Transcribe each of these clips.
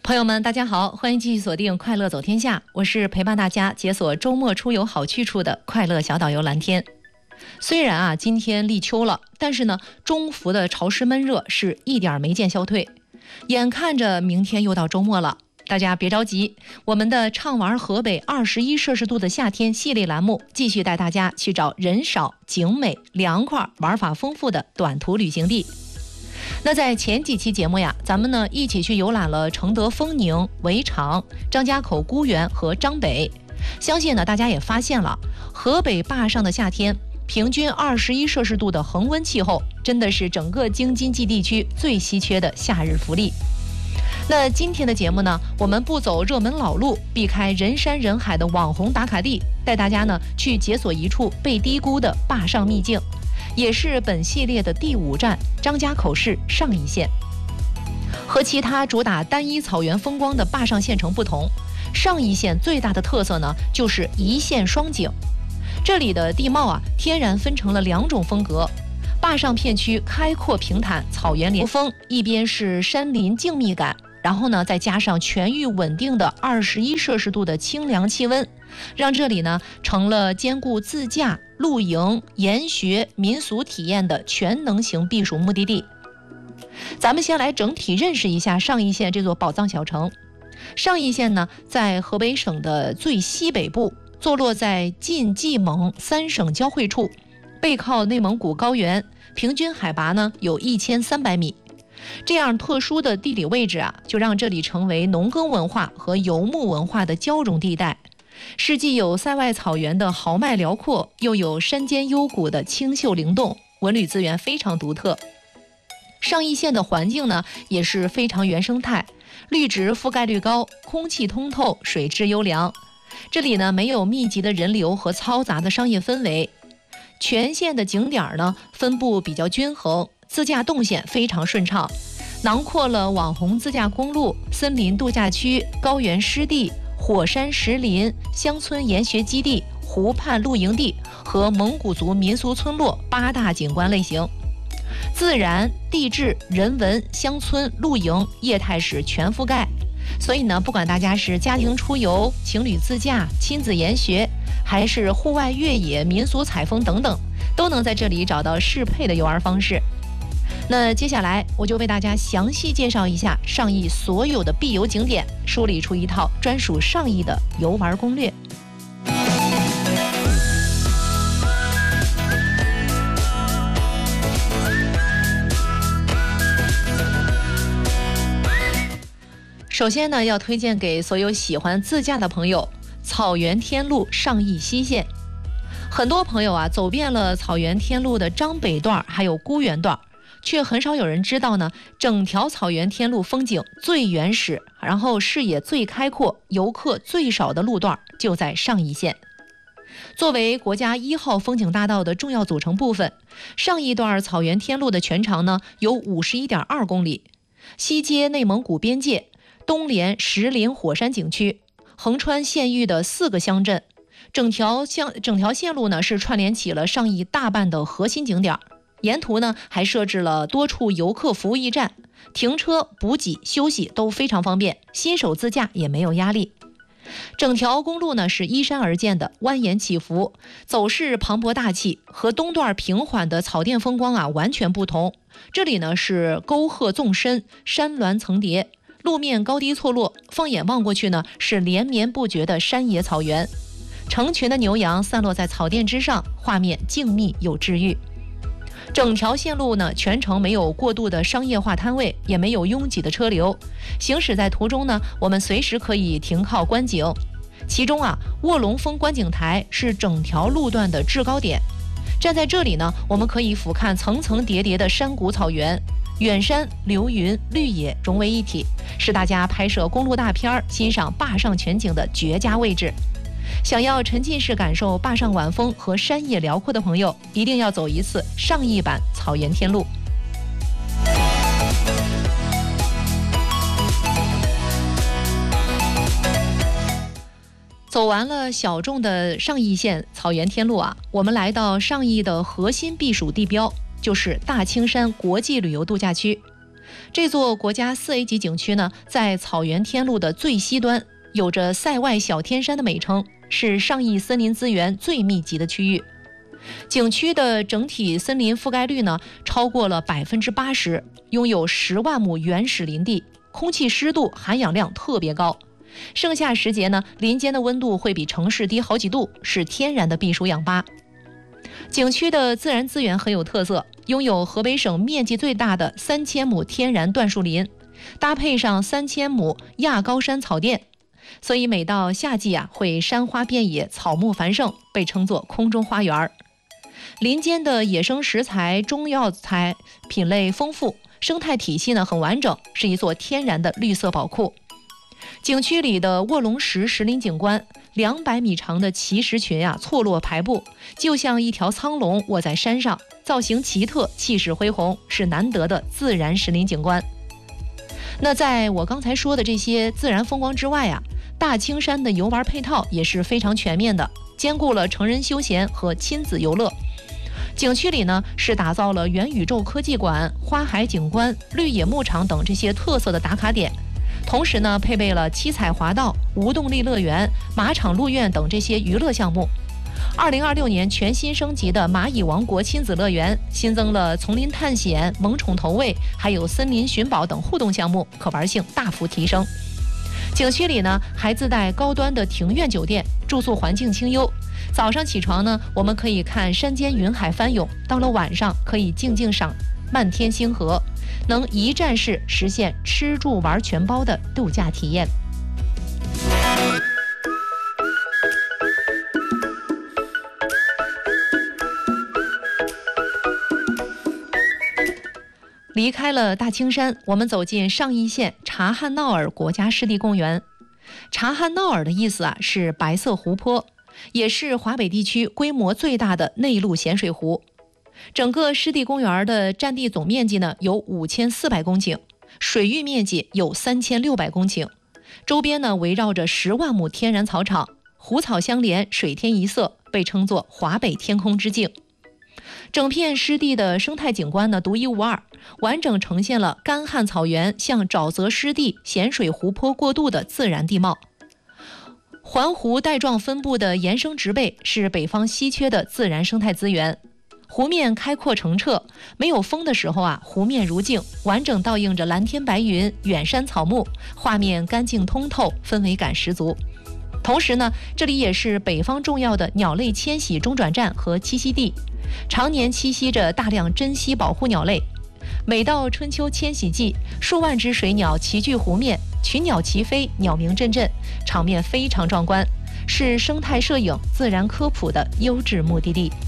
朋友们大家好，欢迎继续锁定快乐走天下，我是陪伴大家解锁周末出游好去处的快乐小导游蓝天。虽然今天立秋了，但是呢中伏的潮湿闷热是一点没见消退，眼看着明天又到周末了，大家别着急，我们的畅玩河北21摄氏度的夏天系列栏目继续带大家去找人少景美凉快玩法丰富的短途旅行地。那在前几期节目呀，咱们呢一起去游览了承德丰宁、围场、张家口孤园和张北。相信呢大家也发现了，河北坝上的夏天平均21摄氏度的恒温气候，真的是整个京津冀地区最稀缺的夏日福利。那今天的节目呢，我们不走热门老路，避开人山人海的网红打卡地，带大家呢去解锁一处被低估的坝上秘境，也是本系列的第5站张家口市上邑县。和其他主打单一草原风光的坝上县城不同，上邑县最大的特色呢就是一县双景。这里的地貌天然分成了2种风格。坝上片区开阔平坦，草原连峰，一边是山林静谧感，然后呢再加上全域稳定的21摄氏度的清凉气温，让这里呢成了兼顾自驾、露营、研学、民俗体验的全能型避暑目的地。咱们先来整体认识一下上邑县这座宝藏小城。上邑县呢在河北省的最西北部，坐落在晋冀蒙3省交汇处，背靠内蒙古高原，平均海拔呢有1300米。这样特殊的地理位置就让这里成为农耕文化和游牧文化的交融地带，是既有塞外草原的豪迈辽阔，又有山间幽谷的清秀灵动，文旅资源非常独特。上邑县的环境呢也是非常原生态，绿植覆盖率高，空气通透，水质优良。这里呢没有密集的人流和嘈杂的商业氛围，全县的景点呢分布比较均衡，自驾动线非常顺畅，囊括了网红自驾公路、森林度假区、高原湿地、火山石林、乡村研学基地、湖畔露营地和蒙古族民俗村落8大景观类型。自然、地质、人文、乡村、露营、业态史全覆盖。所以呢，不管大家是家庭出游、情侣自驾、亲子研学，还是户外越野、民俗采风等等，都能在这里找到适配的游玩方式。那接下来我就为大家详细介绍一下上邑所有的必游景点，梳理出一套专属上邑的游玩攻略。首先呢，要推荐给所有喜欢自驾的朋友草原天路上邑西线。很多朋友走遍了草原天路的张北段还有孤园段，却很少有人知道呢，整条草原天路风景最原始，然后视野最开阔，游客最少的路段就在上邑县。作为国家1号风景大道的重要组成部分，上邑段草原天路的全长呢有51.2公里，西接内蒙古边界，东连石林火山景区，横穿县域的4个乡镇，整条线路呢是串联起了上邑大半的核心景点，沿途呢还设置了多处游客服务驿站，停车、补给、休息都非常方便，新手自驾也没有压力。整条公路呢是依山而建的，蜿蜒起伏，走势磅礴大气，和东段平缓的草甸风光完全不同。这里呢是沟壑纵深，山峦层叠，路面高低错落，放眼望过去呢是连绵不绝的山野草原，成群的牛羊散落在草甸之上，画面静谧又治愈。整条线路呢全程没有过度的商业化摊位，也没有拥挤的车流，行驶在途中呢我们随时可以停靠观景。其中卧龙峰观景台是整条路段的制高点，站在这里呢我们可以俯瞰层层叠叠的山谷草原，远山、流云、绿野融为一体，是大家拍摄公路大片、欣赏坝上全景的绝佳位置。想要沉浸式感受坝上晚风和山野辽阔的朋友，一定要走一次上邑版草原天路。走完了小众的上邑县草原天路我们来到上邑的核心避暑地标，就是大青山国际旅游度假区。 这座国家4A 级景区呢，在草原天路的最西端，有着塞外小天山的美称，是上亿森林资源最密集的区域。景区的整体森林覆盖率呢，超过了80%，拥有10万亩原始林地，空气湿度含氧量特别高。盛夏时节呢，林间的温度会比城市低好几度，是天然的避暑氧吧。景区的自然资源很有特色，拥有河北省面积最大的3000亩天然椴树林，搭配上3000亩亚高山草甸，所以每到夏季会山花遍野，草木繁盛，被称作空中花园。林间的野生食材、中药材品类丰富，生态体系呢很完整，是一座天然的绿色宝库。景区里的卧龙石石林景观，200米长的奇石群错落排布，就像一条苍龙卧在山上，造型奇特，气势恢宏，是难得的自然石林景观。那在我刚才说的这些自然风光之外大青山的游玩配套也是非常全面的，兼顾了成人休闲和亲子游乐。景区里呢是打造了元宇宙科技馆、花海景观、绿野牧场等这些特色的打卡点，同时呢配备了七彩滑道、无动力乐园、马场鹿苑等这些娱乐项目。2026年全新升级的蚂蚁王国亲子乐园，新增了丛林探险、萌宠投喂，还有森林寻宝等互动项目，可玩性大幅提升。景区里呢还自带高端的庭院酒店，住宿环境清幽。早上起床呢，我们可以看山间云海翻涌；到了晚上，可以静静赏漫天星河，能一站式实现吃住玩全包的度假体验。离开了大青山，我们走进上邑县察罕淖尔国家湿地公园。察罕淖尔的意思是白色湖泊，也是华北地区规模最大的内陆咸水湖。整个湿地公园的占地总面积呢有5400公顷，水域面积有3600公顷，周边呢围绕着10万亩天然草场，湖草相连，水天一色，被称作华北天空之镜。整片湿地的生态景观呢独一无二，完整呈现了干旱草原向沼泽湿地、咸水湖泊过渡的自然地貌。环湖带状分布的岩生植被是北方稀缺的自然生态资源。湖面开阔澄澈，没有风的时候湖面如镜，完整倒映着蓝天白云、远山草木，画面干净通透，氛围感十足。同时呢，这里也是北方重要的鸟类迁徙中转站和栖息地，常年栖息着大量珍稀保护鸟类。每到春秋迁徙季，数万只水鸟齐聚湖面，群鸟齐飞，鸟鸣阵阵，场面非常壮观，是生态摄影、自然科普的优质目的地。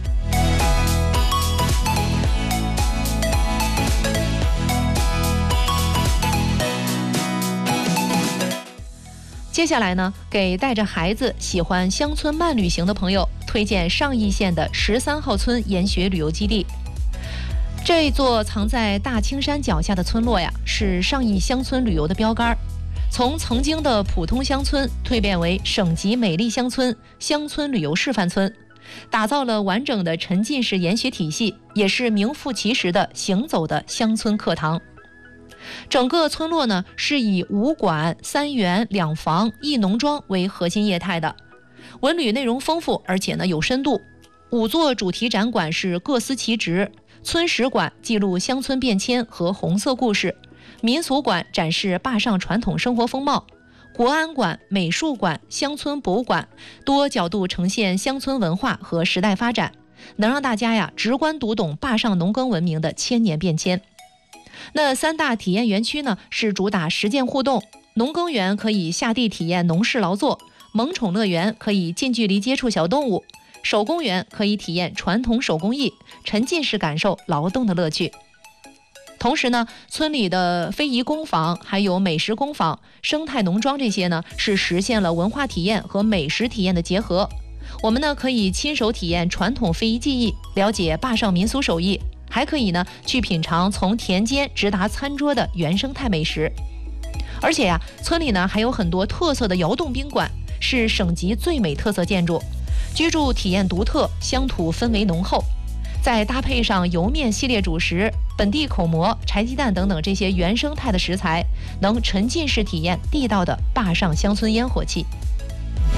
接下来呢，给带着孩子喜欢乡村慢旅行的朋友推荐上邑县的13号村研学旅游基地。这座藏在大青山脚下的村落是上邑乡村旅游的标杆，从曾经的普通乡村蜕变为省级美丽乡村、乡村旅游示范村，打造了完整的沉浸式研学体系，也是名副其实的行走的乡村课堂。整个村落呢是以5馆、3园、2房、1农庄为核心业态的，文旅内容丰富，而且呢有深度。5座主题展馆是各司其职，村史馆记录乡村变迁和红色故事，民俗馆展示坝上传统生活风貌，国安馆、美术馆、乡村博物馆多角度呈现乡村文化和时代发展，能让大家直观读懂坝上农耕文明的千年变迁。那3大体验园区呢是主打实践互动，农耕园可以下地体验农事劳作，萌宠乐园可以近距离接触小动物，手工园可以体验传统手工艺，沉浸式感受劳动的乐趣。同时呢，村里的非遗工坊、还有美食工坊、生态农庄这些呢，是实现了文化体验和美食体验的结合。我们呢可以亲手体验传统非遗技艺，了解坝上民俗手艺，还可以呢去品尝从田间直达餐桌的原生态美食。而且村里呢还有很多特色的窑洞宾馆，是省级最美特色建筑，居住体验独特，乡土氛围浓厚。 再搭配上油面系列主食、本地口蘑、柴鸡蛋等等这些原生态的食材，能沉浸式体验地道的坝上乡村烟火气。